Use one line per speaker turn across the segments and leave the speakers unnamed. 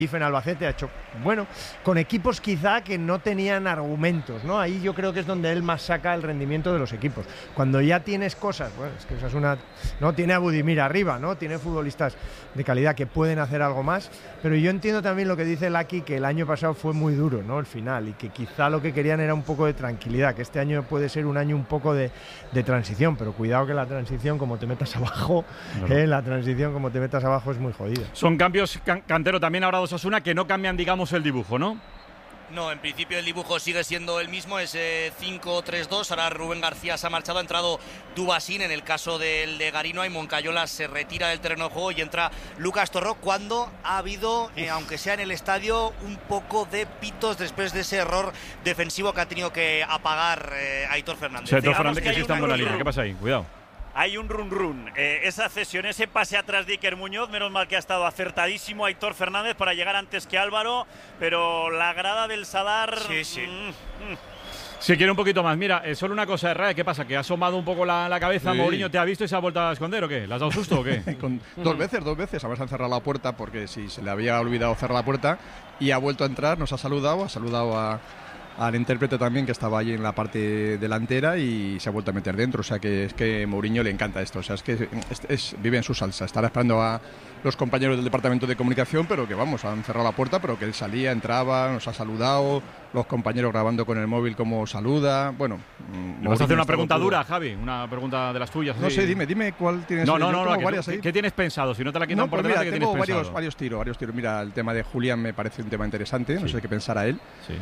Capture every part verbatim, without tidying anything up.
en Albacete, ha hecho, bueno, con equipos quizá que no tenían argumentos, ¿no? Ahí yo creo que es donde él más saca el rendimiento de los equipos. Cuando ya tienes cosas, bueno, es que esa es una, ¿no? Tiene a Budimir arriba, ¿no? Tiene futbolistas de calidad que pueden hacer algo más, pero yo entiendo también lo que dice Laki, que el año pasado fue muy duro, ¿no? El final, y que quizá lo que querían era un poco de tranquilidad, que este año puede ser un año un poco de, de transición, pero cuidado que la transición, como te metas abajo, no. eh, la transición como te metas abajo es muy jodida.
Son cambios, can Cantero, también ahora dos Osasuna, que no cambian, digamos, el dibujo, ¿no?
No, en principio el dibujo sigue siendo el mismo, es eh, cinco tres dos. Ahora Rubén García se ha marchado, ha entrado Dubasín. En el caso del de Garino, y Moncayola se retira del terreno de juego y entra Lucas Torró, cuando ha habido, eh, aunque sea en el estadio, un poco de pitos después de ese error defensivo que ha tenido que apagar eh, Aitor Fernández.
Sí, Aitor Fernández, que, que sí está en buena línea. ¿Qué pasa ahí? Cuidado.
Hay un run run, eh, esa cesión, ese pase atrás de Iker Muñoz, menos mal que ha estado acertadísimo Aitor Fernández para llegar antes que Álvaro, pero la grada del Sadar…
Sí, sí.
Mm, mm.
Si quiere un poquito más, mira, eh, solo una cosa, Herrera, ¿qué pasa? ¿Que ha asomado un poco la, la cabeza?
Sí.
¿Mourinho te ha visto y se ha vuelto a esconder o qué? ¿Le has dado susto o qué?
Con, dos veces, dos veces, a ver si han cerrado la puerta, porque si se le había olvidado cerrar la puerta, y ha vuelto a entrar, nos ha saludado, ha saludado a… al intérprete también, que estaba allí en la parte delantera, y se ha vuelto a meter dentro. O sea que es que Mourinho le encanta esto, o sea es que es, es, vive en su salsa. Estará esperando a los compañeros del departamento de comunicación, pero que vamos, han cerrado la puerta, pero que él salía, entraba, nos ha saludado, los compañeros grabando con el móvil cómo saluda. Bueno,
¿me vas a hacer una pregunta dura, Javi? Una pregunta de las tuyas.
No
¿sí?
sé, dime, dime cuál tienes.
No, no, no, no,
varias
tú,
ahí.
¿qué tienes pensado? Si no te la quitan
no,
por
pues
delante,
mira,
¿qué
tengo
tienes
varios,
pensado?
varios tiros, varios tiros. Mira, el tema de Julián me parece un tema interesante, no
sí.
sé qué pensará él.
Sí.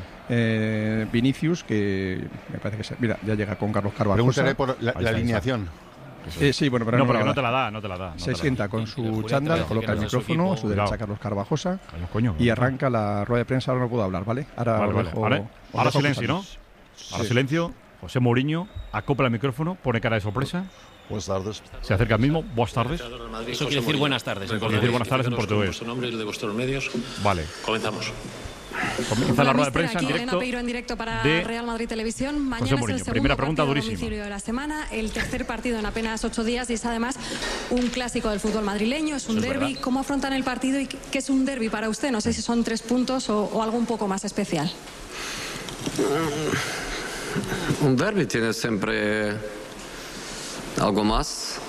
Eh, Vinicius, que me parece que se, mira, ya llega con Carlos Carvalho.
Pregúntale por la, la alineación.
Eh, sí, bueno, pero
no,
no,
porque
no,
no te la da, no te la da. No
se
la
sienta
da.
con su chándal, coloca el micrófono, a su derecha Carlos Carvajosa,
coño,
y arranca la rueda de prensa. Ahora no puedo hablar, ¿vale? Ahora,
vale, vale.
dejo,
ahora, ahora silencio, ¿no? Ahora
sí.
silencio. José Mourinho acopla el micrófono, pone cara de sorpresa.
Buenas tardes.
Se acerca al mismo. Buenas tardes.
Eso quiere decir buenas tardes.
Quiere decir buenas tardes en portugués.
Vuestro nombre y el de vuestros medios.
Vale.
Comenzamos.
Comienza la rueda de prensa
aquí
en directo.
Elena Peiro en directo para
de
Real Madrid Televisión. Mañana
José
es
Mourinho.
el segundo
Primera pregunta
partido
durísima.
a domicilio de la semana, el tercer partido en apenas ocho días y es además un clásico del fútbol madrileño, es un derbi. ¿Cómo afrontan el partido y qué es un derbi para usted? No sé si son tres puntos o, o algo un poco más especial.
Un derbi tiene siempre algo más.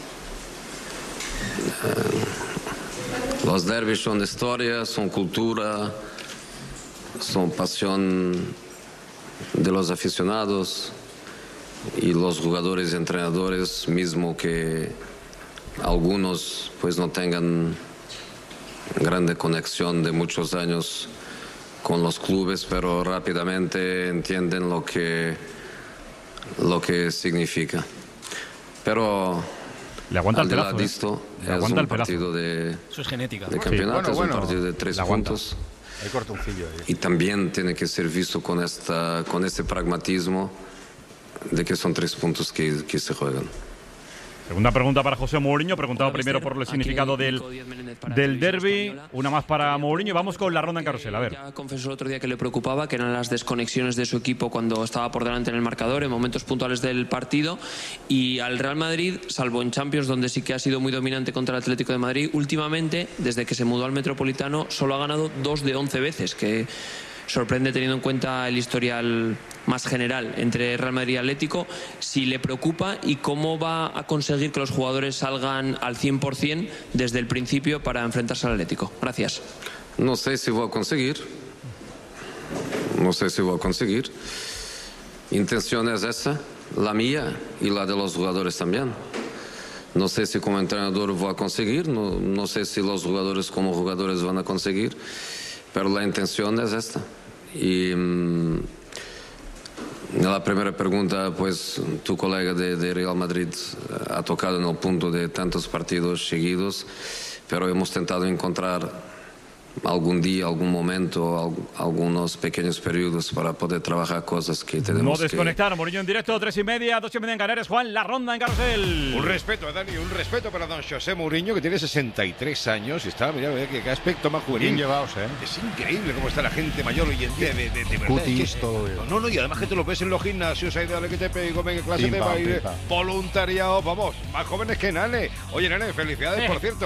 Eh, los derbis son historia, son cultura, son pasión de los aficionados y los jugadores y entrenadores, mismo que algunos pues no tengan grande conexión de muchos años con los clubes, pero rápidamente entienden lo que lo que significa. Pero
le aguanta el pelazo,
de
¿eh?
esto,
Le aguanta
es un
el pelazo.
partido de,
Eso es genética.
de campeonato,
sí. bueno,
es un
bueno.
partido de tres
Le aguanta.
puntos.
Hay cortoncillo ahí.
Y también tiene que ser visto con, esta, con este pragmatismo de que son tres puntos que, que se juegan.
Segunda pregunta para José Mourinho, preguntado primero por el significado del, del derbi. Una más para Mourinho. Vamos con la ronda en carrusel. A ver.
Ya confesó el otro día que le preocupaba, que eran las desconexiones de su equipo cuando estaba por delante en el marcador, en momentos puntuales del partido. Y al Real Madrid, salvo en Champions, donde sí que ha sido muy dominante contra el Atlético de Madrid, últimamente, desde que se mudó al Metropolitano, solo ha ganado dos de once veces, que sorprende teniendo en cuenta el historial más general entre Real Madrid y Atlético. Si le preocupa y cómo va a conseguir que los jugadores salgan al cien por cien desde el principio para enfrentarse al Atlético. Gracias.
No sé si voy a conseguir. No sé si voy a conseguir. Intención es esa, la mía y la de los jugadores también. No sé si como entrenador voy a conseguir, no, no sé si los jugadores como jugadores van a conseguir, pero la intención es esta. Y mmm, la primera pregunta, pues tu colega de, de Real Madrid ha tocado en el punto de tantos partidos seguidos, pero hemos tentado encontrar algún día, algún momento, al, algunos pequeños periodos para poder trabajar cosas que tenemos
No desconectar, que... Mourinho en directo, tres y media, dos y media en Canarias. Juan, la ronda en carrusel.
Un respeto, Dani, un respeto para don José Mourinho, que tiene sesenta y tres años y está, mira, mira qué, qué aspecto más juvenil.
Bien llevados, ¿eh?
Es increíble cómo está la gente mayor hoy en día, de, de, de verdad.
Cutis,
es que,
todo.
No, no, y además que te lo ves en los gimnasios, ahí dale que te pego, venga, clase
Pim,
de
pam,
baile,
pim, pam.
voluntariado, vamos, más jóvenes que Nane. Oye, Nane, felicidades,
Eh.
por cierto.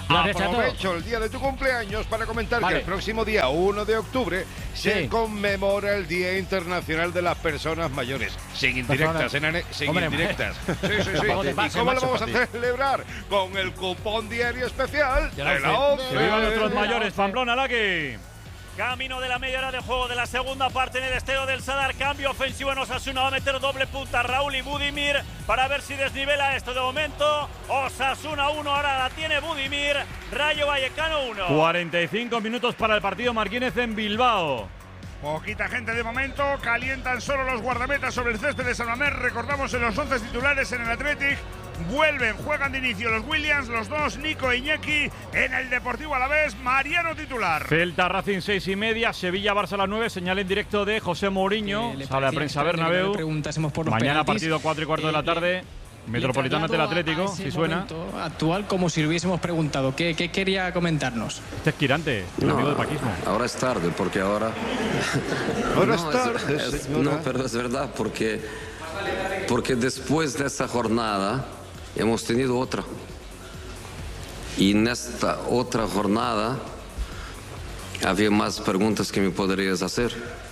Gracias a todos.
Aprovecho el día de tu cumpleaños para comentar
Vale.
que el próximo día uno de octubre se
Sí.
conmemora el Día Internacional de las Personas Mayores. Sin indirectas,
Personas-
enane, sin
Hombre,
indirectas. Sí, sí, sí.
Tampoco te
¿Y
pases,
cómo lo
macho,
vamos a
para
celebrar? Con el cupón diario especial
Ya lo
de la
sé.
ONCE.
¡Que vivan nuestros mayores! Pamplona, Laki.
Camino de la media hora de juego de la segunda parte en el estadio del Sadar. Cambio ofensivo en Osasuna. Va a meter doble punta Raúl y Budimir para ver si desnivela esto de momento. Osasuna uno, ahora la tiene Budimir. Rayo Vallecano uno.
cuarenta y cinco minutos para el partido Marquínez en Bilbao.
Poquita gente de momento, calientan solo los guardametas sobre el césped de San Mamés. Recordamos en los once titulares en el Athletic. Vuelven, juegan de inicio los Williams, los dos, Nico e Iñaki. En el Deportivo Alavés, Mariano titular.
Celta Racing seis y media, Sevilla Barça a las nueve, señal en directo de José Mourinho, sala de prensa Bernabéu. Mañana partido cuatro y cuarto de la tarde, Metropolitano ante el Atlético, si suena.
Actual, como si le hubiésemos preguntado qué, qué quería comentarnos.
Este es Quirante, un
No,
amigo del paquismo.
Ahora es tarde, porque ahora...
Ahora
No,
es tarde,
es- es-
señora.
No, pero es verdad, porque, porque después de esta jornada hemos tenido otra. Y en esta otra jornada había más preguntas que me podrías hacer.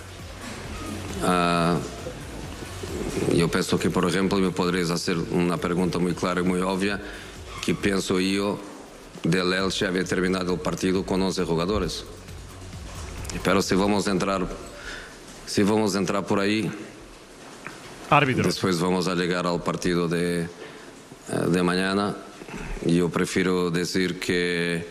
Ah, yo pienso que, por ejemplo, me podrías hacer una pregunta muy clara y muy obvia, que pienso yo del Elche había terminado el partido con once jugadores. Pero si vamos a entrar, si vamos a entrar por ahí,
árbitro.
Después vamos a llegar al partido de, de mañana. Yo prefiero decir que,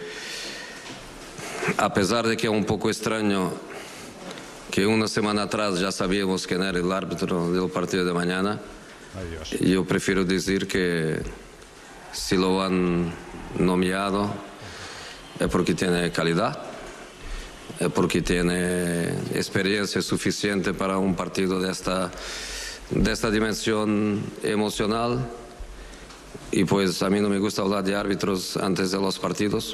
a pesar de que es un poco extraño que una semana atrás ya sabíamos quién era el árbitro del partido de mañana, yo prefiero decir que si lo han nominado es porque tiene calidad, es porque tiene experiencia suficiente para un partido de esta, de esta dimensión emocional. Y pues a mí no me gusta hablar de árbitros antes de los partidos.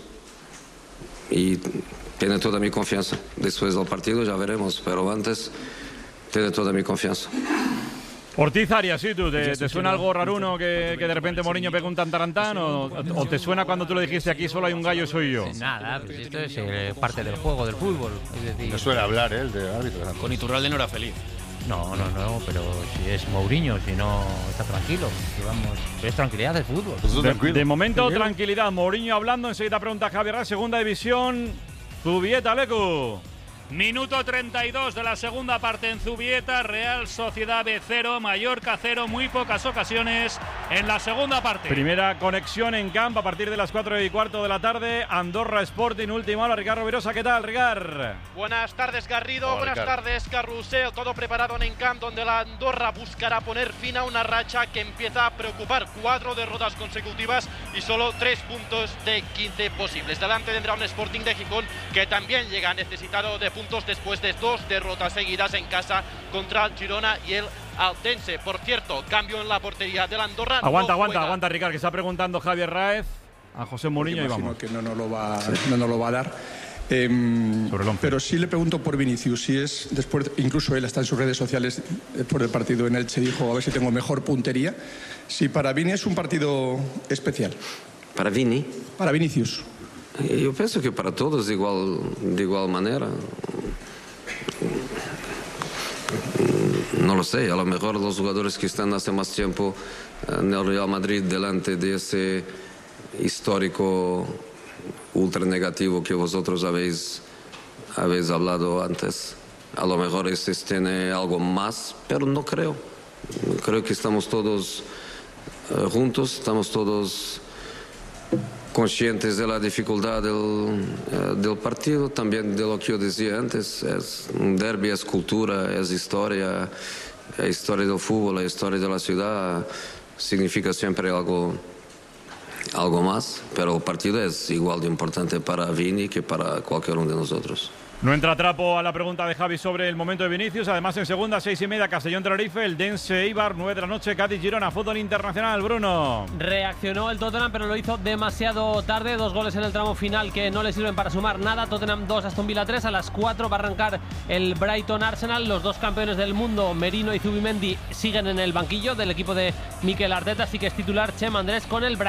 Y tiene toda mi confianza. Después del partido ya veremos, pero antes tiene toda mi confianza.
Ortiz Arias, ¿sí tú? ¿Te, te suena algo raruno que, que de repente Mourinho pega un tantarantán? O, ¿O te suena cuando tú le dijiste aquí solo hay un gallo y soy yo?
Nada, pues esto es eh, parte del juego del fútbol. Es decir,
No suele hablar él de árbitros.
Con Iturralde no era feliz.
No, no, no, pero si es Mourinho, si no está tranquilo, si vamos, es tranquilidad del fútbol.
De, de momento, tranquilidad. Mourinho hablando, enseguida pregunta Javier Rey, segunda división. Zubieta, Lecu.
Minuto treinta y dos de la segunda parte en Zubieta, Real Sociedad B cero, Mallorca cero, muy pocas ocasiones en la segunda parte.
Primera conexión en campo a partir de las cuatro y cuarto de la tarde. Andorra Sporting, última hora. Ricardo Virosa, ¿qué tal, Ricar?
Buenas tardes, Garrido.
Hola,
Buenas
Ricardo.
tardes, Carrusel. Todo preparado en Encamp, donde la Andorra buscará poner fin a una racha que empieza a preocupar. Cuatro derrotas consecutivas y solo tres puntos de quince posibles. Delante tendrá un Sporting de Gijón que también llega necesitado de puntos después de dos derrotas seguidas en casa contra el Girona y el Altense. Por cierto, cambio en la portería de la Andorra.
Aguanta,
no
aguanta,
juega.
aguanta, Ricardo, que está preguntando Javier Raez a José Mourinho y
Imagino
vamos.
que no nos lo va, no nos lo va a dar. Em, pero sí le pregunto por Vinicius, si es después, incluso él está en sus redes sociales después del partido en Elche, dijo a ver si tengo mejor puntería. Si para Vini es un partido especial.
¿Para Vini?
Para Vinicius.
Yo pienso que para todos de igual, de igual manera. No lo sé, a lo mejor los jugadores que están hace más tiempo en el Real Madrid delante de ese histórico ultra negativo que vosotros habéis, habéis hablado antes. A lo mejor ese tiene algo más, pero no creo. Creo que estamos todos eh, juntos, estamos todos conscientes de la dificultad del, eh, del partido, también de lo que yo decía antes, es un derbi, es cultura, es historia, es historia del fútbol, la historia de la ciudad, significa siempre algo, algo más, pero el partido es igual de importante para Vini que para cualquier uno de nosotros.
No entra trapo a la pregunta de Javi sobre el momento de Vinicius. Además, en segunda, seis y media, Castellón-Tenerife, el Dense Eibar, nueve de la noche, Cádiz-Girona, fútbol internacional, Bruno.
Reaccionó el Tottenham, pero lo hizo demasiado tarde. Dos goles en el tramo final que no le sirven para sumar nada. Tottenham dos, Aston Villa tres. A las cuatro va a arrancar el Brighton-Arsenal. Los dos campeones del mundo, Merino y Zubimendi, siguen en el banquillo del equipo de Mikel Arteta. Así que es titular Chema Andrés con el Brighton.
Dos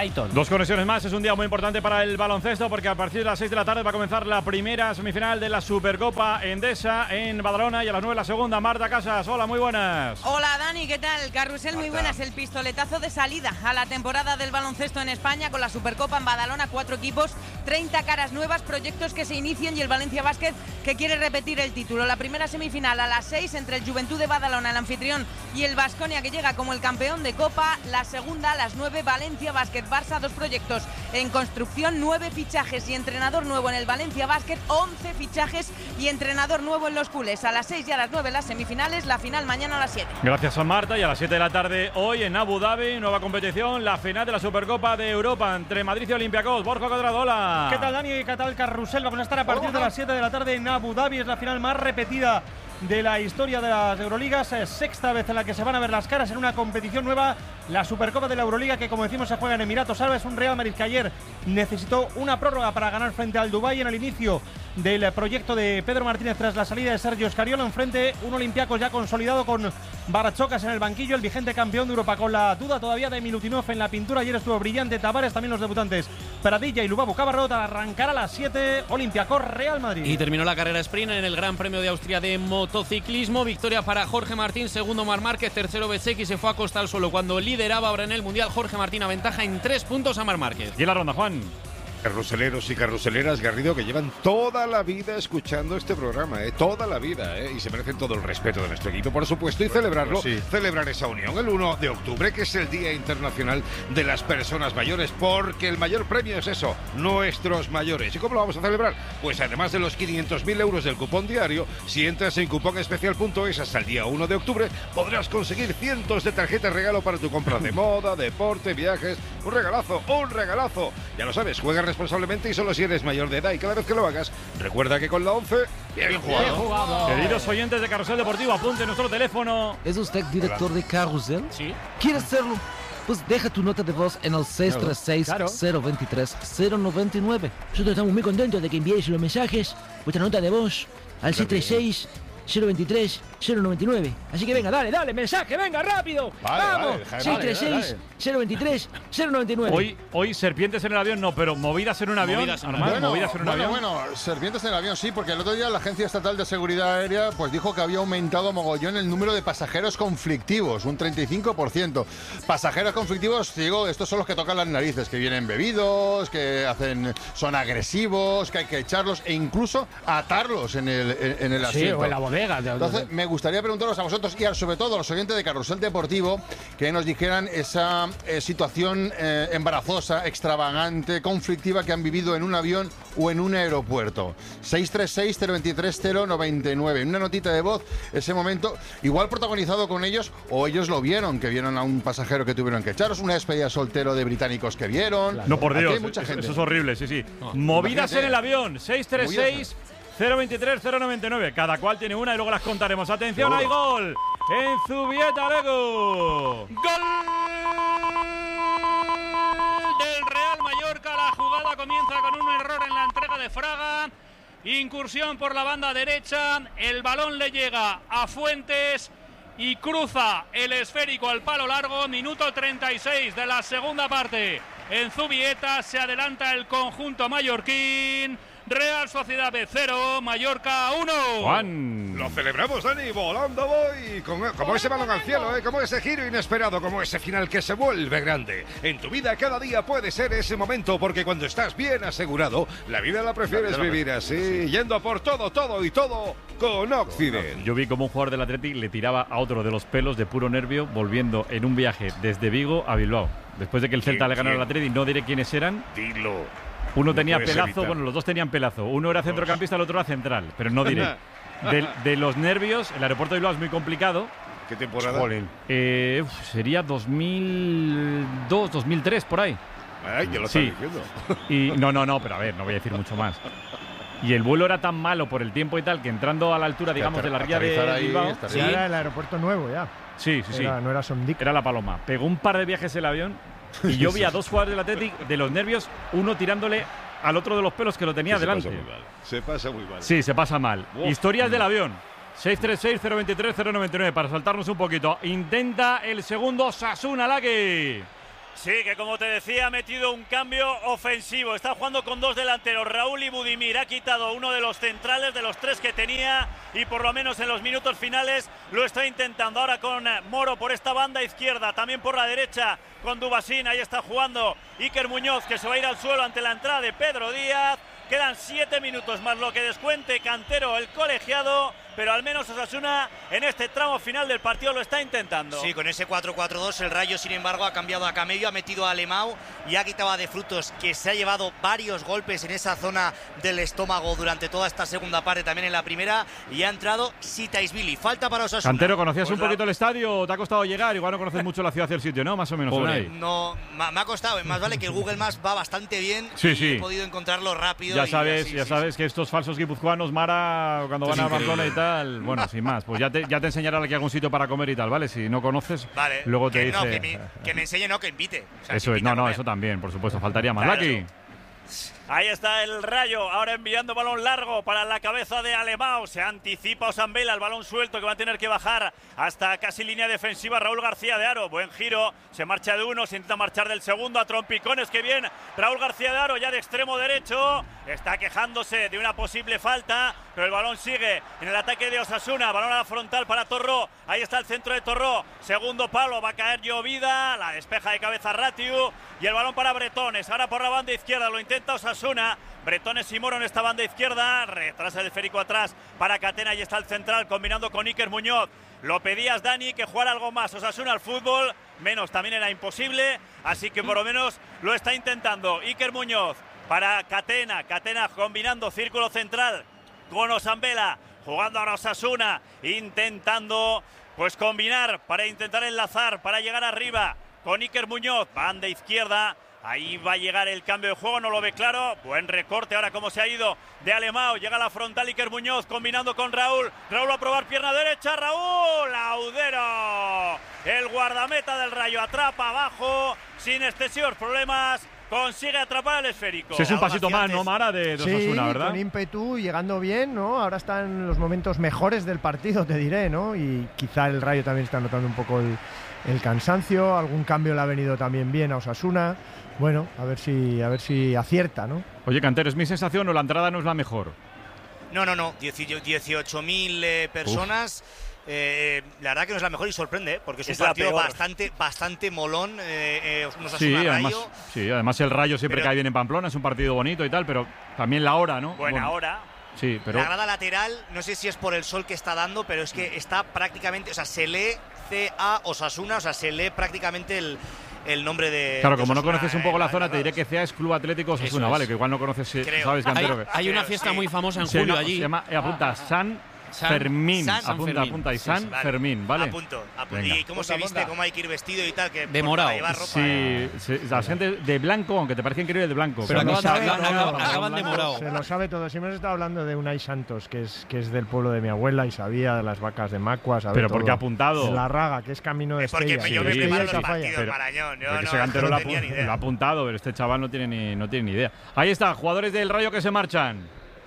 Dos conexiones más, es un día muy importante para el baloncesto porque a partir de las seis de la tarde va a comenzar la primera semifinal de la Supercopa Endesa en Badalona y a las nueve la segunda. Marta Casas, hola, muy buenas.
Hola Dani, ¿qué tal? Carrusel, muy buenas. El pistoletazo de salida a la temporada del baloncesto en España con la Supercopa en Badalona, cuatro equipos, treinta caras nuevas, proyectos que se inician y el Valencia Basket que quiere repetir el título. La primera semifinal a las seis entre el Juventud de Badalona, el anfitrión, y el Baskonia que llega como el campeón de Copa. La segunda a las nueve, Valencia Basket Barça, dos proyectos en construcción, nueve fichajes y entrenador nuevo en el Valencia Basket, once fichajes y entrenador nuevo en los culés. A las seis y a las nueve las semifinales, la final mañana a las siete.
Gracias a Marta. Y a las siete de la tarde hoy en Abu Dhabi, nueva competición, la final de la Supercopa de Europa entre Madrid y Olympiacos. Borja Cuadrado, hola.
¿Qué tal, Dani? ¿Qué tal, Carrusel? Vamos a estar a partir de las siete de la tarde en Abu Dhabi. Es la final más repetida de la historia de las Euroligas, sexta vez en la que se van a ver las caras en una competición nueva, la Supercopa de la Euroliga, que como decimos se juega en Emiratos Árabes. Un Real Madrid que ayer necesitó una prórroga para ganar frente al Dubái en el inicio del proyecto de Pedro Martínez tras la salida de Sergio Scariolo. Enfrente un Olympiacos ya consolidado con Barachocas en el banquillo, el vigente campeón de Europa, con la duda todavía de Milutinov en la pintura. Ayer estuvo brillante Tavares, también los debutantes Pradilla y Lubabu Cabarrot. Arrancará a las siete Olympiacos Real Madrid.
Y terminó la carrera sprint en el Gran Premio de Austria de motociclismo. Victoria para Jorge Martín, segundo Marc Márquez, tercero Bezzecchi, se fue a costa al suelo cuando lideraba ahora en el Mundial. Jorge Martín aventaja en tres puntos a Marc Márquez.
Y en la ronda, Juan.
Carruseleros y carruseleras, Garrido, que llevan toda la vida escuchando este programa, ¿eh? Toda la vida, ¿eh? Y se merecen todo el respeto de nuestro equipo, por supuesto, y
Bueno,
celebrarlo,
pues sí.
celebrar esa unión el uno de octubre, que es el Día Internacional de las Personas Mayores, porque el mayor premio es eso, nuestros mayores. ¿Y cómo lo vamos a celebrar? Pues además de los quinientos mil euros del cupón diario, si entras en cuponespecial punto es hasta el día uno de octubre, podrás conseguir cientos de tarjetas regalo para tu compra de moda, deporte, viajes. Un regalazo, un regalazo. Ya lo sabes, juega responsablemente y solo si eres mayor de edad, y cada vez que lo hagas, recuerda que con la once, bien jugado.
Bien jugado. Queridos oyentes de Carrusel Deportivo, apunte nuestro teléfono.
¿Es usted director de Carrusel?
Sí.
¿Quiere serlo? Pues deja tu nota de voz en el seis tres seis, cero dos tres, cero nueve nueve. Nosotros estamos muy contentos de que enviéis los mensajes, vuestra nota de voz, al seis tres seis, cero dos tres, cero nueve nueve. Así que venga, dale, dale, mensaje, venga, rápido.
Vale,
Vamos,
vale, vale,
seis tres seis, cero dos tres, cero nueve nueve.
Hoy, hoy serpientes en el avión no, pero movidas en un avión.
Movidas en un
Armando,
Bueno,
movidas en un
bueno,
avión.
bueno, serpientes en el avión, sí, porque el otro día la Agencia Estatal de Seguridad Aérea pues dijo que había aumentado mogollón el número de pasajeros conflictivos, un treinta y cinco por ciento. Pasajeros conflictivos, digo, estos son los que tocan las narices, que vienen bebidos, que hacen, son agresivos, que hay que echarlos e incluso atarlos en el, en, en el asiento.
Sí, o en la bodega.
Entonces, me gustaría preguntaros a vosotros y a, sobre todo a los oyentes de Carrusel Deportivo que nos dijeran esa eh, situación eh, embarazosa, extravagante, conflictiva que han vivido en un avión o en un aeropuerto. seis tres seis, cero dos tres, cero nueve nueve. Una notita de voz, ese momento, igual protagonizado con ellos o ellos lo vieron, que vieron a un pasajero que tuvieron que echaros, una despedida soltero de británicos que vieron.
No, por
Aquí
Dios,
hay mucha
eso,
gente.
eso es horrible, sí, sí.
No,
Movidas
imagínate.
en el avión, seis tres seis, cero dos tres, cero nueve nueve. Cada cual tiene una y luego las contaremos. Atención, hay gol en Zubieta Lego.
¡Gol del Real Mallorca! La jugada comienza con un error en la entrega de Fraga. Incursión por la banda derecha. El balón le llega a Fuentes y cruza el esférico al palo largo. Minuto treinta y seis de la segunda parte. En Zubieta se adelanta el conjunto mallorquín. Real Sociedad B cero, Mallorca uno.
Juan.
Lo celebramos, Dani, volando voy. Como, como ese balón al cielo, ¿eh? Como ese giro inesperado, como ese final que se vuelve grande. En tu vida cada día puede ser ese momento, porque cuando estás bien asegurado, la vida la prefieres
La vida la
vivir así, yendo a por todo, todo y todo con Occident.
Yo vi como un jugador del Athletic le tiraba a otro de los pelos de puro nervio, volviendo en un viaje desde Vigo a Bilbao. Después de que el Celta
¿Quién,
le ganó
quién?
al Athletic, no diré quiénes eran.
Dilo.
Uno
No
tenía
puedes
pelazo,
evitar.
bueno, los dos tenían pelazo. Uno era centrocampista, el otro era central, pero no diré. De, de los nervios, el aeropuerto de Bilbao es muy complicado.
¿Qué temporada?
Eh, uf, sería dos mil dos, dos mil tres, por ahí.
Ay, ya lo
Sí.
estás diciendo.
Y no, no, no, pero a ver, no voy a decir mucho más. Y el vuelo era tan malo por el tiempo y tal que entrando a la altura, digamos, de la ría de Bilbao.
Sí, era el aeropuerto nuevo ya.
Sí, sí, sí.
Era, no era Sondic.
Era la Paloma. Pegó un par de viajes el avión y yo vi a dos jugadores del Athletic de los nervios, uno tirándole al otro de los pelos que lo tenía
Se
delante.
pasa muy mal. Se pasa muy mal.
Sí, se pasa mal.
Uf.
Historias del avión. seis tres seis, cero dos tres, cero nueve nueve para saltarnos un poquito. Intenta el segundo Sasuna Laki.
Sí, que como te decía, ha metido un cambio ofensivo. Está jugando con dos delanteros, Raúl y Budimir. Ha quitado uno de los centrales, de los tres que tenía, y por lo menos en los minutos finales lo está intentando. Ahora con Moro por esta banda izquierda, también por la derecha con Dubasín. Ahí está jugando Iker Muñoz, que se va a ir al suelo ante la entrada de Pedro Díaz. Quedan siete minutos más lo que descuente Cantero, el colegiado, pero al menos Osasuna en este tramo final del partido lo está intentando.
Sí, con ese cuatro cuatro dos el Rayo, sin embargo, ha cambiado a Camello, ha metido a Alemão y ha quitado a De Frutos, que se ha llevado varios golpes en esa zona del estómago durante toda esta segunda parte, también en la primera, y ha entrado Sitaisvili. Falta para Osasuna.
Cantero, ¿conocías
Pues
un
la...
poquito el estadio? ¿Te ha costado llegar? Igual no conoces mucho la ciudad y el sitio, ¿no? Más o menos.
No, me ha costado. Más vale que el Google Maps va bastante bien.
Sí,
y
sí.
He podido encontrarlo rápido.
Ya
y
sabes,
así,
ya
sí,
sabes que estos falsos guipuzcoanos, Mara, cuando van a Pamplona y tal, bueno, sin más, pues ya te, ya te enseñará aquí algún sitio para comer y tal, ¿vale? Si no conoces,
vale,
luego te
que,
dice…
No, que, me, que me enseñe, no, que invite. O sea,
eso es, no, no, eso también, por supuesto, faltaría más.
Claro.
Lucky.
Ahí está el Rayo, ahora enviando balón largo para la cabeza de Alemão. Se anticipa Osambela, el balón suelto que va a tener que bajar hasta casi línea defensiva. Raúl García de Haro, buen giro, se marcha de uno, se intenta marchar del segundo a trompicones. Que bien, Raúl García de Haro ya de extremo derecho, está quejándose de una posible falta, pero el balón sigue en el ataque de Osasuna. Balón a la frontal para Torró, ahí está el centro de Torró, segundo palo, va a caer Llovida, la despeja de cabeza Ratiu y el balón para Bretones. Ahora por la banda izquierda lo intenta Osasuna. Bretones y Moro en esta banda izquierda, retrasa el esférico atrás para Catena, y está el central combinando con Iker Muñoz. Lo pedías, Dani, que jugara algo más Osasuna al fútbol, menos también era imposible, así que por lo menos lo está intentando. Iker Muñoz para Catena, Catena combinando círculo central con Osambela, jugando ahora Osasuna, intentando pues combinar para intentar enlazar, para llegar arriba con Iker Muñoz, banda izquierda. Ahí va a llegar el cambio de juego, no lo ve claro. Buen recorte ahora como se ha ido de Alemão. Llega a la frontal Iker Muñoz combinando con Raúl. Raúl va a probar pierna derecha. Raúl Laudero, el guardameta del Rayo, atrapa abajo sin excesivos problemas. Consigue atrapar el esférico.
Sí, es un pasito más, ¿no, Mara? De, de Osasuna,
sí,
¿verdad?
Con ímpetu, llegando bien, ¿no? Ahora están los momentos mejores del partido, te diré, ¿no? Y quizá el Rayo también está notando un poco el, el cansancio. Algún cambio le ha venido también bien a Osasuna. Bueno, a ver si a ver si acierta, ¿no?
Oye, Cantero, ¿es mi sensación o la entrada no es la mejor?
No, no, no. dieciocho mil eh, personas. Eh, la verdad que no es la mejor y sorprende, ¿eh? Porque es, es un partido bastante, bastante molón. Eh, eh, nos
sí,
Rayo.
Además, sí, además el Rayo siempre pero, cae bien en Pamplona, es un partido bonito y tal, pero también la hora, ¿no?
Buena bueno, hora.
Sí, pero…
La grada lateral, no sé si es por el sol que está dando, pero es que está prácticamente, o sea, se lee C A Osasuna, o sea, se lee prácticamente el… el nombre de…
Claro, como
de
no conoces un poco
eh,
la zona, te diré que C A es Club Atlético Osasuna, es. Vale, que igual no conoces, Creo. ¿sabes, Cantero?
Hay, hay una fiesta sí. muy famosa en
se
julio
llama,
allí.
Se llama, eh, apunta, San… San Fermín,
San, San
apunta,
Fermín.
apunta, y San
sí, vale.
Fermín, ¿vale?
Apunto, apunto. ¿Y cómo se viste? ¿Cómo hay que ir vestido y tal? Que
de morado.
Ropa,
sí, sí, la gente de blanco, aunque te parece increíble de blanco.
Pero, pero
acaban,
no
de,
acaban, acaban de morado.
Se lo sabe todo. Si hemos estado hablando de Unai Santos, que es, que es del pueblo de mi abuela y sabía de las vacas de Macua. Sabe
pero
todo.
porque ha apuntado.
De la Raga, que es camino de Estella.
Porque yo me
sí,
preparo
sí,
los
sí,
partidos,
pero,
Marañón. Yo
no,
no,
ese Cantero
no
lo,
tenía ni idea.
lo ha apuntado, pero este chaval no tiene ni, no tiene ni idea. Ahí está, jugadores del Rayo que se marchan.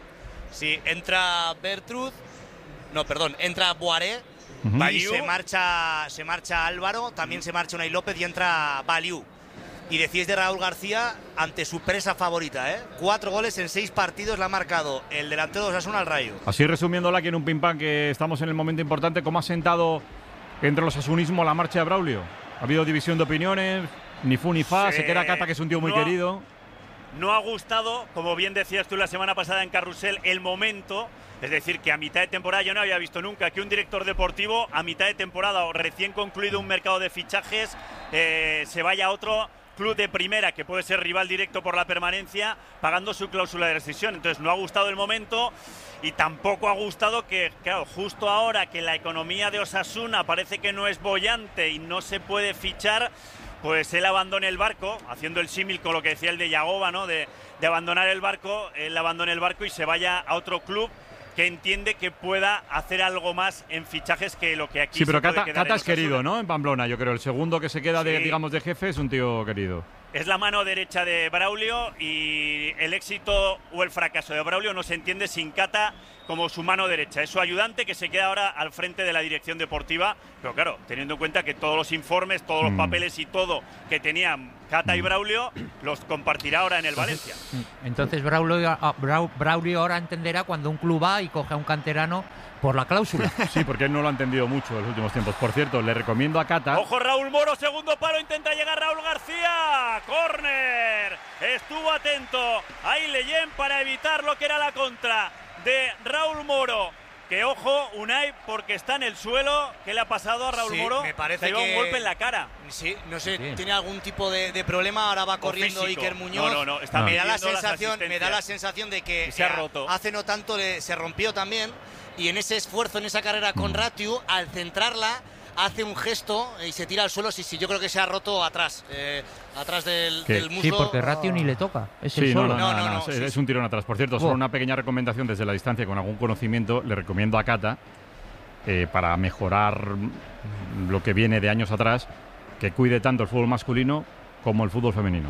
Sí, entra Bertrud. No, perdón, entra Boaré,
uh-huh.
y se marcha, se marcha Álvaro, también se marcha Unai López y entra Baliu. Y decís de Raúl García ante su presa favorita, ¿eh? Cuatro goles en seis partidos le ha marcado el delantero de Osasuna al Rayo.
Así resumiéndola aquí en un pim pam, que estamos en el momento importante, ¿cómo ha sentado entre los asunismos la marcha de Braulio? ¿Ha habido división de opiniones? Ni fu ni fa,
sí.
se queda Cata, que es un tío muy
no
querido.
No ha gustado, como bien decías tú la semana pasada en Carrusel, el momento. Es decir, que a mitad de temporada yo no había visto nunca que un director deportivo a mitad de temporada o recién concluido un mercado de fichajes eh, se vaya a otro club de primera que puede ser rival directo por la permanencia pagando su cláusula de rescisión. Entonces no ha gustado el momento y tampoco ha gustado que, claro, justo ahora que la economía de Osasuna parece que no es boyante y no se puede fichar, pues él abandone el barco, haciendo el símil con lo que decía el de Yagoba, ¿no? De, de abandonar el barco, él abandone el barco y se vaya a otro club que entiende que pueda hacer algo más en fichajes que lo que aquí
sí, pero
se puede
Cata,
quedar
Cata
en
es querido, ¿no? En Pamplona, yo creo. El segundo que se queda, de,
sí.
digamos, de jefe es un tío querido.
Es la mano derecha de Braulio y el éxito o el fracaso de Braulio no se entiende sin Cata como su mano derecha. Es su ayudante que se queda ahora al frente de la dirección deportiva, pero claro, teniendo en cuenta que todos los informes, todos los
mm.
papeles y todo que tenían Cata y Braulio los compartirá ahora en el
entonces,
Valencia.
Entonces Braulio, Braulio ahora entenderá cuando un club va y coge a un canterano por la cláusula.
Sí, porque él no lo ha entendido mucho en los últimos tiempos. Por cierto, le recomiendo a Cata.
Ojo, Raúl Moro, segundo palo, intenta llegar Raúl García. Córner. Estuvo atento ahí Leyen para evitar lo que era la contra de Raúl Moro. Que ojo, Unai, porque está en el suelo. ¿Qué le ha pasado a Raúl
sí,
Moro?
Me parece
que... un golpe en la cara.
Sí, no sé,
sí.
tiene algún tipo de, de problema. Ahora va corriendo Iker Muñoz.
No, no, no. Está
me, da la sensación, me da la sensación de que
se ha roto.
Hace no tanto le, se rompió también. Y en ese esfuerzo, en esa carrera con Ratiu, al centrarla, hace un gesto y se tira al suelo. Sí, sí, yo creo que se ha roto atrás, eh, atrás del, del muslo.
Sí, porque Ratiu ni le toca. Es
sí,
el
no,
solo.
no, no,
no,
no,
no,
es,
sí,
es
sí.
un tirón atrás. Por cierto, solo una pequeña recomendación desde la distancia con algún conocimiento. Le recomiendo a Cata, eh, para mejorar lo que viene de años atrás, que cuide tanto el fútbol masculino como el fútbol femenino.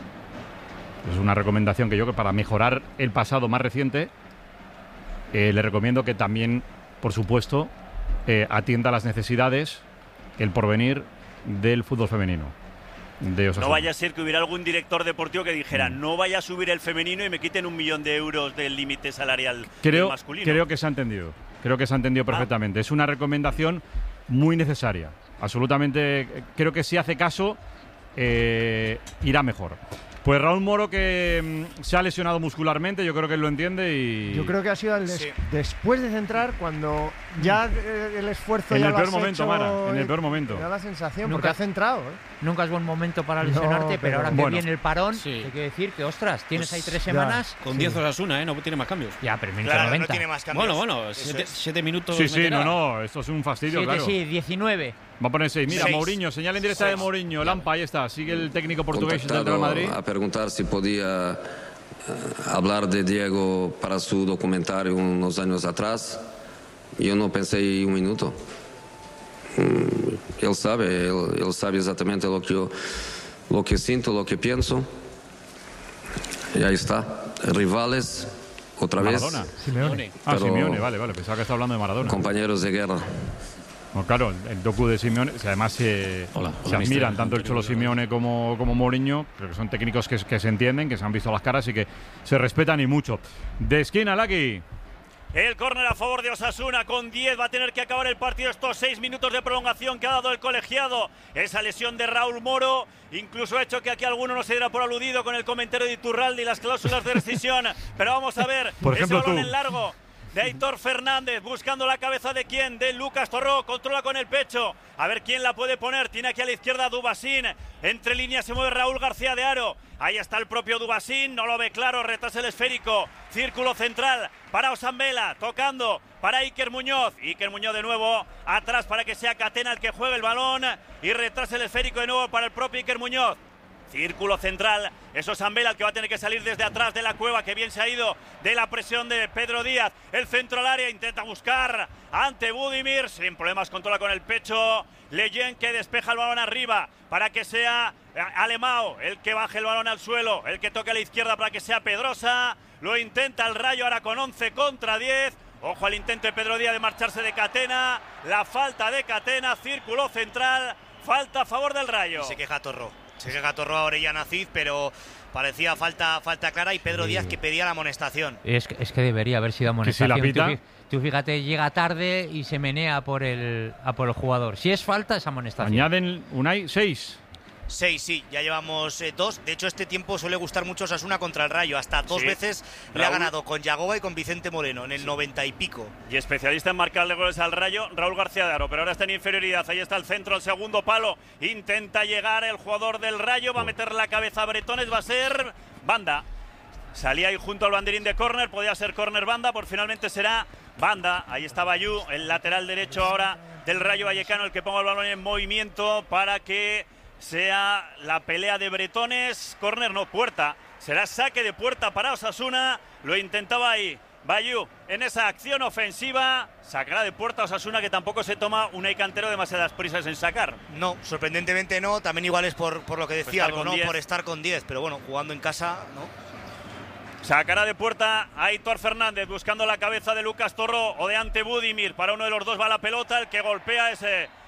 Es una recomendación que yo, que para mejorar el pasado más reciente, eh, le recomiendo que también, por supuesto, eh, atienda las necesidades, el porvenir del fútbol femenino. De
no vaya a ser que hubiera algún director deportivo que dijera mm. no vaya a subir el femenino y me quiten un millón de euros del límite salarial
creo,
del masculino.
Creo que se ha entendido. Creo que se ha entendido perfectamente. Ah. Es una recomendación muy necesaria. Absolutamente. Creo que si hace caso, eh, irá mejor. Pues Raúl Moro, que mmm, se ha lesionado muscularmente, yo creo que él lo entiende y...
Yo creo que ha sido el des sí. después de centrar, cuando ya eh, el esfuerzo
en
ya
el
lo
peor
has
momento,
hecho,
Mara, en el peor momento.
Me da la sensación,
nunca,
porque ha centrado. ¿eh?
Nunca es buen momento para lesionarte, no, pero, pero ahora que
bueno,
viene el parón,
sí.
te quiero decir que, ostras, tienes
pues
ahí tres semanas...
Ya. Con diez sí. Osasuna, ¿eh? No tiene más cambios.
Ya, pero minuto
claro,
noventa.
No tiene más cambios.
Bueno, bueno, siete, es. siete minutos...
Sí, sí, no, no, esto es un fastidio,
siete,
claro.
Sí, diecinueve.
Va a poner seis. Mira,
seis.
Mourinho, señal en directa seis. de Mourinho. Lampa, ahí está. Sigue el técnico portugués del Real Madrid.
A preguntar si podía uh, hablar de Diego para su documentario unos años atrás. Yo no pensé un minuto. Um, él sabe, él, él sabe exactamente lo que yo, lo que siento, lo que pienso. Y ahí está. Rivales, otra
Maradona.
vez.
Simeone. Ah, Simeone, vale, vale. Pensaba que estaba hablando de Maradona.
Compañeros de guerra.
Bueno, claro, el docu de Simeone, o sea, además se, hola, se hola, admiran mister, tanto el Cholo Simeone como, como Mourinho, creo que son técnicos que, que se entienden, que se han visto las caras y que se respetan y mucho. De esquina, Lucky.
El córner a favor de Osasuna con diez. Va a tener que acabar el partido estos seis minutos de prolongación que ha dado el colegiado. Esa lesión de Raúl Moro incluso ha hecho que aquí alguno no se diera por aludido con el comentario de Iturralde y las cláusulas de rescisión. Pero vamos a ver,
por ejemplo,
ese balón
tú.
en largo de Aitor Fernández, buscando la cabeza de quién, de Lucas Torró, controla con el pecho, a ver quién la puede poner, tiene aquí a la izquierda Dubasín, entre líneas se mueve Raúl García de Haro, ahí está el propio Dubasín, no lo ve claro, retrasa el esférico, círculo central para Osambela, tocando para Iker Muñoz, Iker Muñoz de nuevo, atrás para que sea Catena el que juegue el balón, y retrasa el esférico de nuevo para el propio Iker Muñoz. Círculo central, eso es Zambela el que va a tener que salir desde atrás de la cueva, que bien se ha ido de la presión de Pedro Díaz. El centro al área, intenta buscar ante Budimir, sin problemas, controla con el pecho. Leyen que despeja el balón arriba para que sea Alemão el que baje el balón al suelo, el que toque a la izquierda para que sea Pedrosa. Lo intenta el Rayo ahora con once contra diez. Ojo al intento de Pedro Díaz de marcharse de Catena. La falta de Catena, círculo central, falta a favor del Rayo.
Se queja Torró. Se queja Torró a Orellana Cid, pero parecía falta, falta clara y Pedro sí. Díaz que pedía la amonestación.
Es que, es que debería haber sido amonestación.
¿Que si la pita?
Tú, tú fíjate, llega tarde y se menea por el, a por el jugador. Si es falta, es amonestación.
Añaden Unai seis.
Seis, sí, ya llevamos eh, dos. De hecho, este tiempo suele gustar mucho Osasuna contra el Rayo. Hasta dos sí. veces Raúl. le ha ganado con Yagoba y con Vicente Moreno en el sí. noventa y pico.
Y especialista en marcarle goles al Rayo, Raúl García de Haro. Pero ahora está en inferioridad. Ahí está el centro, el segundo palo. Intenta llegar el jugador del Rayo. Va a meter la cabeza a Bretones. Va a ser banda. Salía ahí junto al banderín de córner. Podía ser córner banda. Por finalmente será banda. Ahí está Bayú, el lateral derecho ahora del Rayo Vallecano, el que ponga el balón en movimiento para que sea la pelea de Bretones. Córner, no, puerta. Será saque de puerta para Osasuna. Lo intentaba ahí Bayú en esa acción ofensiva. Sacará de puerta Osasuna, que tampoco se toma un Cantero demasiadas prisas en sacar.
No, sorprendentemente no. También igual es por, por lo que decía algo, ¿no? diez. Por estar con diez. Pero bueno, jugando en casa, ¿no?
Sacará de puerta a Aitor Fernández buscando la cabeza de Lucas Torró o de ante Budimir. Para uno de los dos va la pelota. El que golpea ese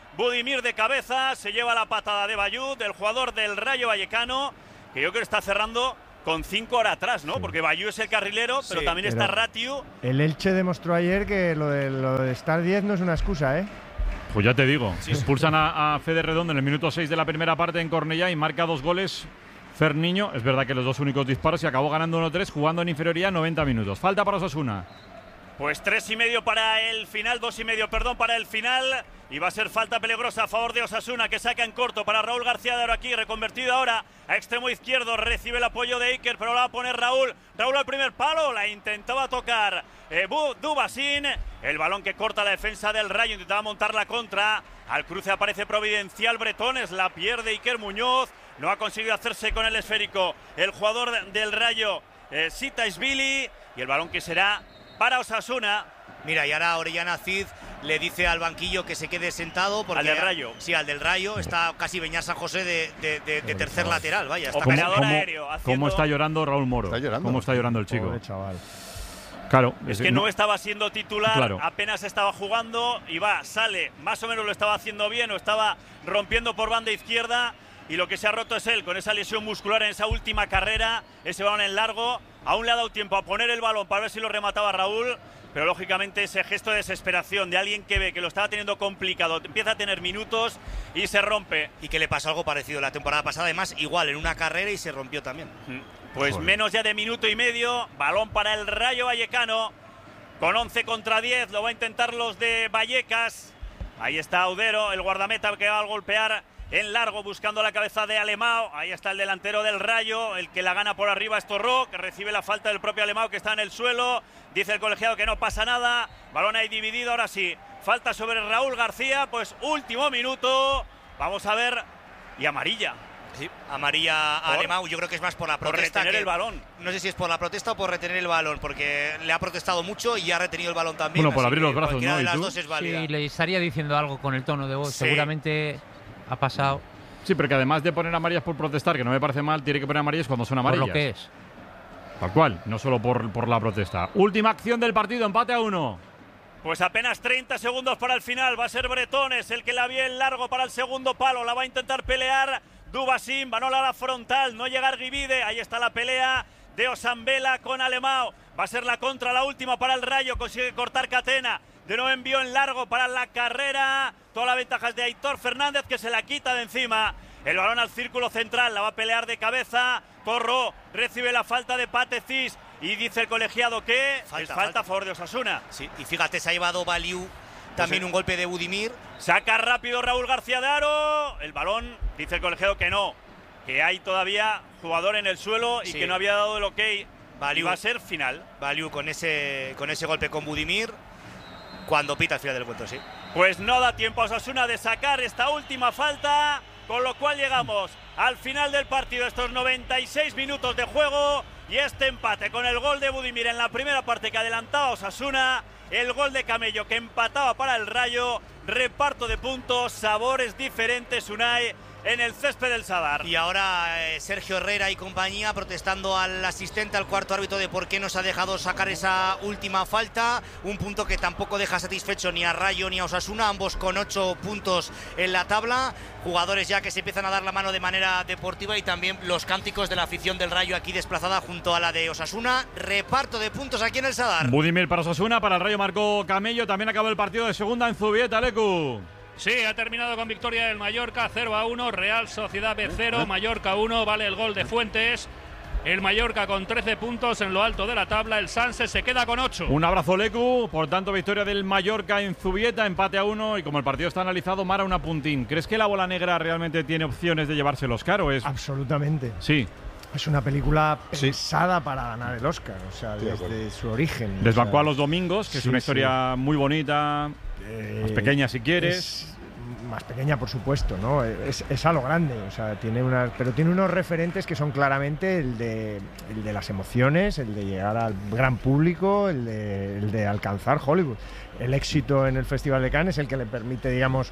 Budimir de cabeza, se lleva la patada de Bayú, del jugador del Rayo Vallecano, que yo creo que está cerrando con cinco horas atrás, ¿no? Sí. Porque Bayú es el carrilero, pero sí, también pero está Ratiu.
El Elche demostró ayer que lo de, lo de estar diez no es una excusa, ¿eh?
Pues ya te digo, sí, expulsan a, a Fede Redondo en el minuto seis de la primera parte en Cornellá y marca dos goles Ferniño. Es verdad que los dos únicos disparos, y acabó ganando uno tres jugando en inferioridad noventa minutos. Falta para Osasuna.
Pues tres y medio para el final, dos y medio, perdón, para el final. Y va a ser falta peligrosa a favor de Osasuna, que saca en corto para Raúl García de aquí, reconvertido ahora a extremo izquierdo. Recibe el apoyo de Iker, pero la va a poner Raúl. Raúl al primer palo, la intentaba tocar eh, Dubasín. El balón que corta la defensa del Rayo, intentaba montar la contra. Al cruce aparece providencial Bretones, la pierde Iker Muñoz. No ha conseguido hacerse con el esférico el jugador del Rayo, eh, Sitaisvili. Y el balón que será para Osasuna.
Mira, y ahora Orellana Cid le dice al banquillo que se quede sentado. Porque
al del Rayo.
Sí, al del Rayo. Está casi Beñat San José de, de, de, de tercer lateral. Vaya, está
¿Cómo, cómo, aéreo, haciendo... ¿Cómo está llorando Raúl Moro?
Está llorando.
¿Cómo está llorando el chico?
Pobre chaval.
Claro.
Es que no, no estaba siendo titular,
claro.
Apenas estaba jugando y va, sale, más o menos lo estaba haciendo bien, o estaba rompiendo por banda izquierda. Y lo que se ha roto es él, con esa lesión muscular en esa última carrera, ese balón en largo. Aún le ha dado tiempo a poner el balón para ver si lo remataba Raúl, pero lógicamente ese gesto de desesperación de alguien que ve que lo estaba teniendo complicado, empieza a tener minutos y se rompe.
Y que le pasó algo parecido la temporada pasada, además igual en una carrera y se rompió también.
Pues Joder. Menos ya de minuto y medio, balón para el Rayo Vallecano, con once contra diez, lo va a intentar los de Vallecas. Ahí está Audero, el guardameta que va a golpear en largo buscando la cabeza de Alemão. Ahí está el delantero del Rayo, el que la gana por arriba es Torró, que recibe la falta del propio Alemão, que está en el suelo. Dice el colegiado que no pasa nada. Balón ahí dividido, ahora sí. Falta sobre Raúl García, pues último minuto. Vamos a ver. Y amarilla.
Sí, amarilla a Alemão. Yo creo que es más por la protesta.
Por retener
que,
el balón.
No sé si es por la protesta o por retener el balón, porque le ha protestado mucho y ha retenido el balón también.
Bueno, por abrir los brazos, ¿no?
De
¿Y
las
tú?
dos es válida.
Sí, le estaría diciendo algo con el tono de voz.
Sí.
Seguramente ha pasado.
Sí, pero que además de poner amarillas por protestar, que no me parece mal, tiene que poner amarillas cuando son amarillas.
Por lo que es.
Tal cual, no solo por, por la protesta. Última acción del partido, empate a uno.
Pues apenas treinta segundos para el final. Va a ser Bretones el que la vio en largo para el segundo palo. La va a intentar pelear Dubasín. Banola a la frontal. No llega Arguivide. Ahí está la pelea de Osambela con Alemão. Va a ser la contra, la última para el Rayo. Consigue cortar Catena. De nuevo envío en largo para la carrera. Toda la ventaja es de Aitor Fernández, que se la quita de encima. El balón al círculo central. La va a pelear de cabeza. Torró recibe la falta de Patecis. Y dice el colegiado que falta, es falta, falta a favor de Osasuna.
Sí, y fíjate, se ha llevado Baliu también pues un golpe de Budimir.
Saca rápido Raúl García de Aro. El balón, dice el colegiado que no, que hay todavía jugador en el suelo y sí, que no había dado el ok. Baliu, y va a ser final.
Baliu con ese, con ese golpe con Budimir cuando pita el final del encuentro, sí.
Pues no da tiempo a Osasuna de sacar esta última falta, con lo cual llegamos al final del partido, estos noventa y seis minutos de juego. Y este empate con el gol de Budimir en la primera parte que adelantaba a Osasuna, el gol de Camello que empataba para el Rayo, reparto de puntos, sabores diferentes, Unai, en el césped del Sadar.
Y ahora eh, Sergio Herrera y compañía protestando al asistente, al cuarto árbitro, de por qué nos ha dejado sacar esa última falta. Un punto que tampoco deja satisfecho ni a Rayo ni a Osasuna, ambos con ocho puntos en la tabla. Jugadores ya que se empiezan a dar la mano de manera deportiva y también los cánticos de la afición del Rayo aquí desplazada junto a la de Osasuna. Reparto de puntos aquí en el Sadar.
Budimir para Osasuna, para el Rayo marcó Camello. También acabó el partido de segunda en Zubieta, Lecu.
Sí, ha terminado con victoria del Mallorca, cero a uno, Real Sociedad B cero, Mallorca uno, vale el gol de Fuentes. El Mallorca con trece puntos en lo alto de la tabla, el Sanse se queda con ocho.
Un abrazo, Lecu. Por tanto, victoria del Mallorca en Zubieta, empate a uno. Y como el partido está analizado, Mara, una puntín. ¿Crees que la bola negra realmente tiene opciones de llevarse el Oscar o es...?
Absolutamente.
Sí.
Es una película pensada sí. para ganar el Oscar, o sea, sí, desde de su origen.
Desbancó
o sea,
a los domingos, que sí, es una historia sí. muy bonita, eh, más pequeña si quieres.
Más pequeña, por supuesto, ¿no? Es, es a lo grande, o sea, tiene unas, pero tiene unos referentes que son claramente el de, el de las emociones, el de llegar al gran público, el de, el de alcanzar Hollywood. El éxito en el Festival de Cannes es el que le permite, digamos,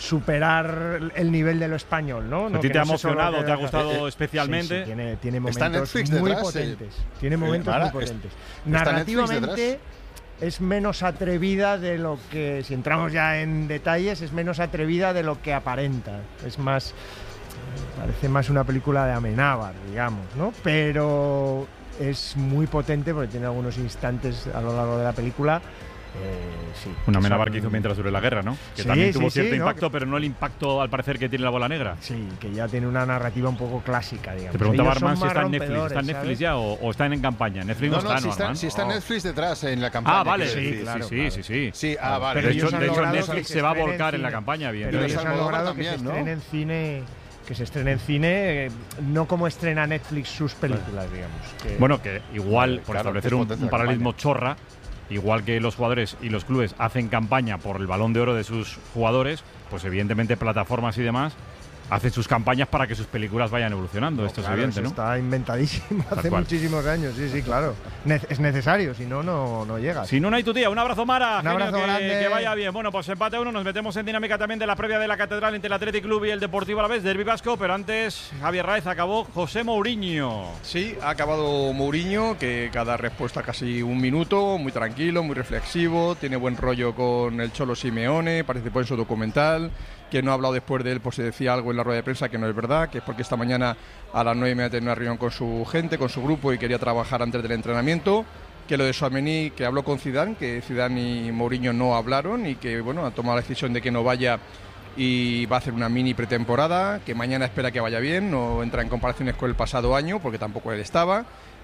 superar el nivel de lo español, ¿no?
¿A ti te ha emocionado, te ha gustado eh, eh, especialmente?
Sí, sí, tiene, tiene momentos muy
detrás,
potentes.
Eh.
Tiene momentos
Mara,
muy potentes.
¿Está
Narrativamente, es menos atrevida de lo que, si entramos ya en detalles, es menos atrevida de lo que aparenta. Es más, parece más una película de Amenábar, digamos, ¿no? Pero es muy potente porque tiene algunos instantes a lo largo de la película. Eh, sí,
una Amenábar que hizo mientras duró la guerra, ¿no? Que
sí,
también
sí,
tuvo
sí,
cierto
¿no?
impacto, pero no el impacto al parecer que tiene la bola negra.
Sí, que ya tiene una narrativa un poco clásica, digamos.
Te preguntaba
Ellos son
Armand si
más
está en Netflix. ¿Está en
rompedores,
Netflix
¿sabes?
ya o, o está en campaña? Netflix no,
No, no,
está,
si
¿no,
está,
Armand?
si está
Oh.
Netflix detrás en la campaña.
Ah, vale,
quiero
sí,
decir.
claro, sí, sí, sí.
Sí, ah, vale.
Pero de hecho,
ellos han
de hecho
logrado
Netflix
que
se va a
estrene
volcar en la
cine.
campaña, bien.
Pero
Pero
ellos
se
han
Almodóvar
logrado
también,
que se
¿no?
estrene en cine, que se estrene en cine, eh, no como estrena Netflix sus películas, digamos. Que
Bueno, que igual, por
Claro,
establecer
es
un,
potente
un
la
paralelismo
campaña.
chorra, igual que los jugadores y los clubes hacen campaña por el Balón de Oro de sus jugadores, pues evidentemente plataformas y demás hacen sus campañas para que sus películas vayan evolucionando.
No,
Esto
claro,
es evidente,
eso
¿no?
está inventadísimo
Tal
hace
cual.
muchísimos años, sí, sí, claro. Ne- es necesario, si no, no, no llegas.
Si no, no hay tu tía. Un abrazo, Mara.
Un
Genio,
abrazo
que,
grande.
que vaya bien. Bueno, pues empate a uno. Nos metemos en dinámica también de la previa de la Catedral entre el Athletic Club y el Deportivo Alavés, Derbi Vasco. Pero antes, Javier Raez acabó José Mourinho.
Sí, ha acabado Mourinho, que cada respuesta casi un minuto, muy tranquilo, muy reflexivo, tiene buen rollo con el Cholo Simeone, participó en su documental, que no ha hablado después de él, pues se decía algo en la rueda de prensa que no es verdad, que es porque esta mañana a las nueve y media tenía una reunión con su gente, con su grupo y quería trabajar antes del entrenamiento, que lo de Tchouaméni, que habló con Zidane, que Zidane y Mourinho no hablaron y que bueno, ha tomado la decisión de que no vaya y va a hacer una mini pretemporada, que mañana espera que vaya bien, no entra en comparaciones con el pasado año porque tampoco él estaba.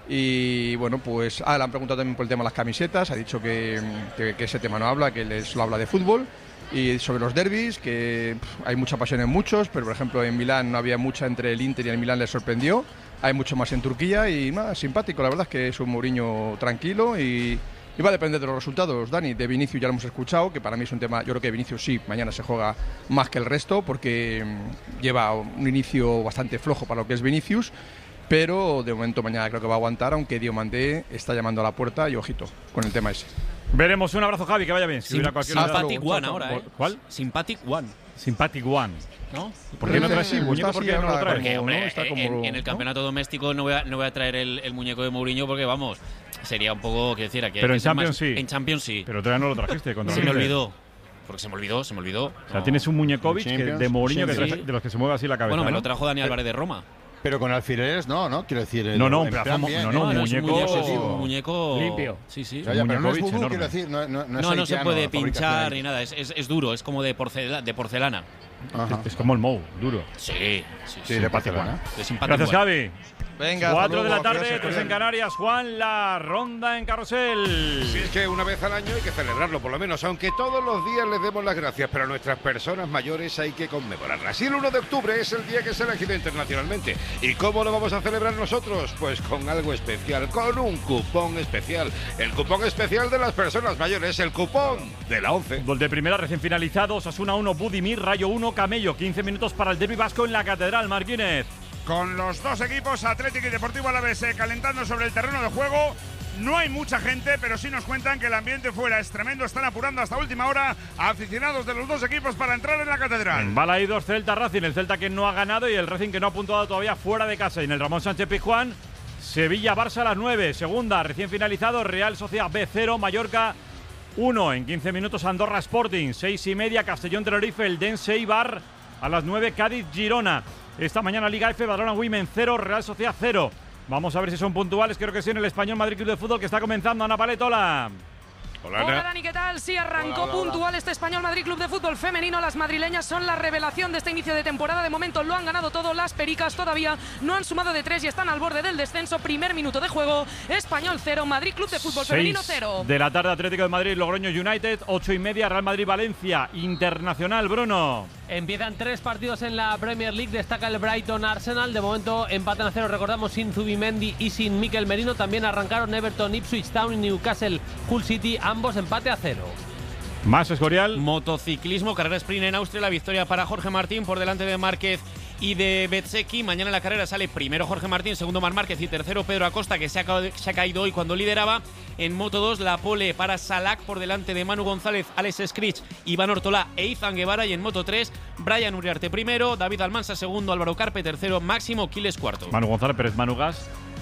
Y bueno, pues ah, le han preguntado también por el tema de las camisetas, ha dicho que, que, que ese tema no habla, que él solo habla de fútbol. Y sobre los derbis, que pff, hay mucha pasión en muchos, pero por ejemplo en Milán no había mucha entre el Inter y el Milán, le sorprendió. Hay mucho más en Turquía y nada, simpático, la verdad es que es un Mourinho tranquilo y, y va a depender de los resultados. Dani, de Vinicius ya lo hemos escuchado, que para mí es un tema, yo creo que Vinicius sí, mañana se juega más que el resto porque mmm, lleva un inicio bastante flojo para lo que es Vinicius, pero de momento mañana creo que va a aguantar, aunque Diomandé está llamando a la puerta y ojito con el tema ese.
Veremos. Un abrazo, Javi, que vaya bien. Si
Sim-
hubiera cualquier
Sympathetic
duda-
One ahora, ¿eh?
¿Cuál?
Sympathetic One.
Sympathetic One.
¿No?
¿Por qué no traes el muñeco? ¿Por qué no lo traes?
Porque, hombre,
¿no? Está
en-
como-
en el
¿no?
campeonato doméstico no voy a, no voy a traer el, el muñeco de Mourinho porque, vamos, sería un poco, quiero decir, aquí hay
Pero
que
en
ser
Champions
más-
sí.
En Champions sí.
Pero todavía no lo trajiste. Contra
Se
el
me
Inter.
olvidó. Porque se me olvidó, se me olvidó.
O sea, tienes un muñekovic que- de Mourinho que
Sí.
traes- de los que se mueve así la cabeza.
Bueno, me
¿no?
lo trajo Dani Álvarez de Roma.
Pero con alfileres no, ¿no? Quiero decir...
No, no,
en
un pedazo
plan
mo-
bien,
no,
¿eh?
no, un
es un
muñeco
muñeco, sí, un muñeco
limpio.
Sí, sí.
Ya, ya, pero no es
Muñekovic
vudú,
enorme.
quiero decir, no, no, no,
No,
es
no, se
haitiano
puede
la fabricación
pinchar
ahí.
ni nada, es, es, es duro, es como de, porcela- de porcelana.
Ajá.
Es como el Mou, duro.
Sí, sí,
Sí,
sí.
de porcelana.
De simpático.
Gracias, Javi.
Venga,
Cuatro
hasta
de la
luego,
tarde,
gracias,
tres
Julián.
en Canarias. Juan, la ronda en carrusel.
Si es que una vez al año hay que celebrarlo, por lo menos, aunque todos los días les demos las gracias, pero a nuestras personas mayores hay que conmemorarlas. Y el uno de octubre es el día que se ha elegido internacionalmente. ¿Y cómo lo vamos a celebrar nosotros? Pues con algo especial, con un cupón especial. El cupón especial de las personas mayores, el cupón de la once.
Fútbol de primera recién finalizado. Osasuna uno, Budimir, Rayo uno, Camello. quince minutos para el derbi vasco en la Catedral. Martínez.
Con los dos equipos, Atlético y Deportivo Alavés, eh, calentando sobre el terreno de juego. No hay mucha gente, pero sí nos cuentan que el ambiente fuera es tremendo. Están apurando hasta última hora a aficionados de los dos equipos para entrar en la catedral.
En Balaídos, Celta Racing. El Celta que no ha ganado y el Racing que no ha puntuado todavía fuera de casa. Y en el Ramón Sánchez Pizjuán, Sevilla Barça a las nueve. Segunda, recién finalizado, Real Sociedad B cero, Mallorca uno. En quince minutos, Andorra Sporting. seis y media, Castellón Tenerife, el Dense Eibar. A las nueve, Cádiz Girona. Esta mañana Liga F, Badalona Women cero, Real Sociedad cero. Vamos a ver si son puntuales. Creo que sí en el Español Madrid Club de Fútbol que está comenzando. Ana Paletola.
Hola,
Hola Dani, ¿qué tal? Sí, arrancó
Hola, hola, hola.
puntual este Español Madrid Club de Fútbol femenino. Las madrileñas son la revelación de este inicio de temporada. De momento lo han ganado todo. Las pericas todavía no han sumado de tres y están al borde del descenso. Primer minuto de juego. Español cero, Madrid Club de Fútbol femenino cero.
De la tarde, Atlético de Madrid, Logroño United. ocho y media, Real Madrid Valencia. Internacional, Bruno.
Empiezan tres partidos en la Premier League. Destaca el Brighton Arsenal. De momento empatan a cero, recordamos, sin Zubimendi y sin Mikel Merino. También arrancaron Everton, Ipswich Town y Newcastle Hull City. Ambos empate a cero.
Más Escorial.
Motociclismo, carrera sprint en Austria. La victoria para Jorge Martín por delante de Márquez y de Bezzecchi. Mañana en la carrera sale primero Jorge Martín, segundo Marc Márquez y tercero Pedro Acosta, que se ha, ca- se ha caído hoy cuando lideraba. En Moto dos, la pole para Salak por delante de Manu González, Alex Scritch, Iván Ortolá e Izan Guevara. Y en Moto tres, Brian Uriarte primero, David Almansa segundo, Álvaro Carpe tercero, Máximo Quiles cuarto.
Manu González, Pérez Manu Gas.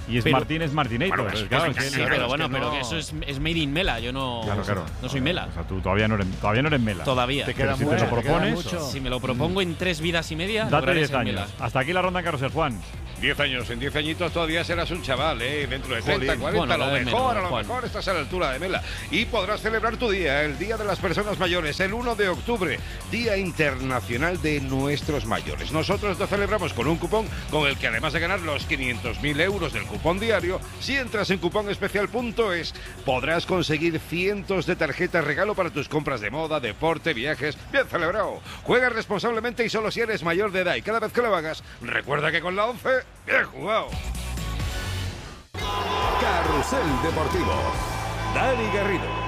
Y es
pero,
Martín, es Martinator.
Bueno,
pues,
claro,
claro,
sí,
es
sí,
que,
pero
es
bueno,
que
pero
no...
que eso es, es made in Mela. Yo no,
claro, claro.
no soy Mela.
O sea, tú todavía no eres, todavía no eres Mela.
Todavía.
Te queda si mucho, te lo propones,
si me lo propongo en tres vidas y media,
date diez años.
Mela.
Hasta aquí la ronda en Carrusel, Juan.
diez años, en diez añitos todavía serás un chaval, ¿eh? Dentro de treinta, cuarenta,
bueno,
a lo
menos,
mejor, a lo
Juan.
mejor estás a la altura de Mela. Y podrás celebrar tu día, el Día de las Personas Mayores, el uno de octubre, Día Internacional de Nuestros Mayores. Nosotros lo celebramos con un cupón con el que, además de ganar los quinientos mil euros del cupón diario, si entras en cupón especial punto es, podrás conseguir cientos de tarjetas regalo para tus compras de moda, deporte, viajes. Bien celebrado. Juega responsablemente y solo si eres mayor de edad. Y cada vez que lo hagas, recuerda que con la once, bien jugado.
Carrusel Deportivo. Dani Garrido.